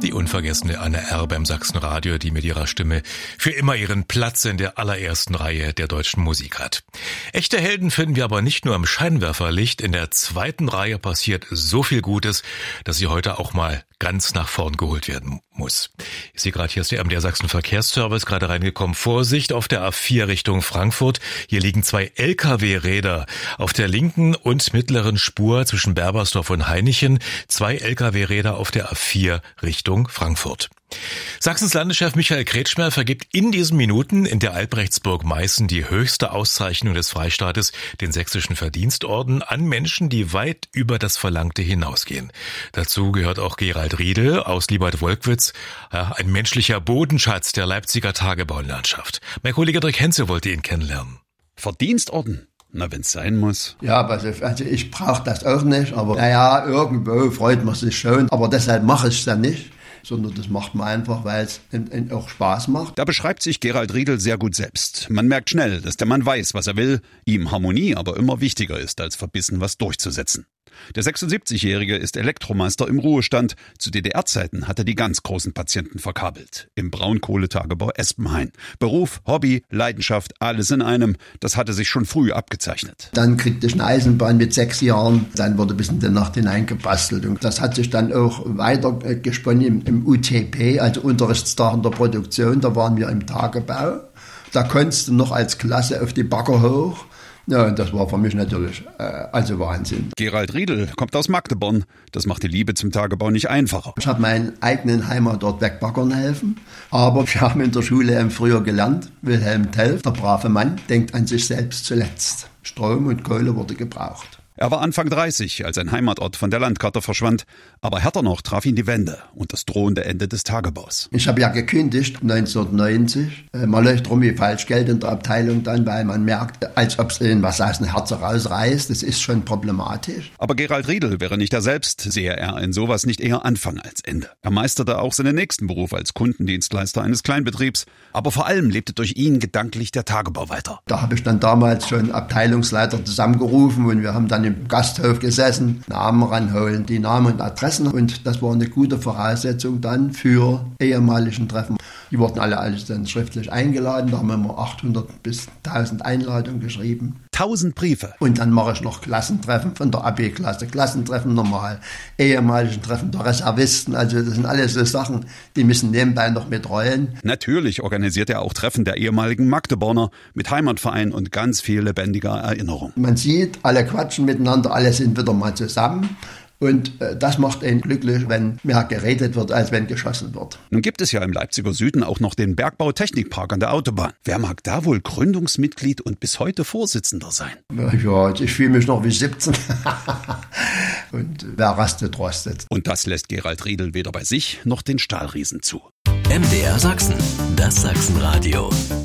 Die unvergessene Anne R. beim Sachsenradio, die mit ihrer Stimme für immer ihren Platz in der allerersten Reihe der deutschen Musik hat. Echte Helden finden wir aber nicht nur im Scheinwerferlicht. In der zweiten Reihe passiert so viel Gutes, dass sie heute auch mal ganz nach vorn geholt werden muss. Ich sehe gerade, hier ist der MDR Sachsen Verkehrsservice gerade reingekommen. Vorsicht auf der A4 Richtung Frankfurt. Hier liegen 2 LKW-Räder auf der linken und mittleren Spur zwischen Berbersdorf und Hainichen. 2 LKW-Räder auf der A4 Richtung Frankfurt. Sachsens Landeschef Michael Kretschmer vergibt in diesen Minuten in der Albrechtsburg Meißen die höchste Auszeichnung des Freistaates, den Sächsischen Verdienstorden, an Menschen, die weit über das Verlangte hinausgehen. Dazu gehört auch Gerald Riedel aus Liebad-Wolkwitz, ein menschlicher Bodenschatz der Leipziger Tagebaulandschaft. Mein Kollege Dirk Henze wollte ihn kennenlernen. Verdienstorden? Na, wenn's sein muss. Ja, also ich brauche das auch nicht, aber naja, irgendwo freut man sich schon, aber deshalb mache ich es dann nicht. Sondern das macht man einfach, weil es auch Spaß macht. Da beschreibt sich Gerald Riedel sehr gut selbst. Man merkt schnell, dass der Mann weiß, was er will, ihm Harmonie aber immer wichtiger ist, als verbissen was durchzusetzen. Der 76-Jährige ist Elektromeister im Ruhestand. Zu DDR-Zeiten hat er die ganz großen Patienten verkabelt. Im Braunkohletagebau Espenhain. Beruf, Hobby, Leidenschaft, alles in einem. Das hatte sich schon früh abgezeichnet. Dann kriegte ich eine Eisenbahn mit 6 Jahren. Dann wurde bis in die Nacht hineingebastelt. Und das hat sich dann auch weiter gesponnen im UTP, also Unterrichtstag in der Produktion. Da waren wir im Tagebau. Da konntest du noch als Klasse auf die Bagger hoch. Ja, das war für mich natürlich also Wahnsinn. Gerald Riedel kommt aus Magdeburg. Das macht die Liebe zum Tagebau nicht einfacher. Ich habe meinen eigenen Heimatort wegbaggern helfen. Aber wir haben in der Schule früher gelernt, Wilhelm Tell, der brave Mann, denkt an sich selbst zuletzt. Strom und Kohle wurde gebraucht. Er war Anfang 30, als sein Heimatort von der Landkarte verschwand. Aber härter noch traf ihn die Wende und das drohende Ende des Tagebaus. Ich habe ja gekündigt 1990. Man läuft rum wie Falschgeld in der Abteilung dann, weil man merkt, als ob es ihnen was aus dem Herzen rausreißt. Das ist schon problematisch. Aber Gerald Riedel wäre nicht er selbst, sehe er in sowas nicht eher Anfang als Ende. Er meisterte auch seinen nächsten Beruf als Kundendienstleister eines Kleinbetriebs. Aber vor allem lebte durch ihn gedanklich der Tagebau weiter. Da habe ich dann damals schon Abteilungsleiter zusammengerufen und wir haben dann im Gasthof gesessen, Namen ranholen, die Namen und Adressen. Und das war eine gute Voraussetzung dann für ehemaligen Treffen. Die wurden alle dann schriftlich eingeladen. Da haben wir immer 800 bis 1000 Einladungen geschrieben. 1000 Briefe. Und dann mache ich noch Klassentreffen von der AB-Klasse, Klassentreffen normal, ehemaligen Treffen der Reservisten. Also das sind alles so Sachen, die müssen nebenbei noch mitrollen. Natürlich organisiert er auch Treffen der ehemaligen Magdeburger mit Heimatverein und ganz viel lebendiger Erinnerung. Man sieht, alle quatschen miteinander, alle sind wieder mal zusammen. Und das macht einen glücklich, wenn mehr geredet wird, als wenn geschossen wird. Nun gibt es ja im Leipziger Süden auch noch den Bergbau-Technikpark an der Autobahn. Wer mag da wohl Gründungsmitglied und bis heute Vorsitzender sein? Ja, ich fühle mich noch wie 17. Und wer rastet, rostet. Und das lässt Gerald Riedel weder bei sich noch den Stahlriesen zu. MDR Sachsen, das Sachsenradio.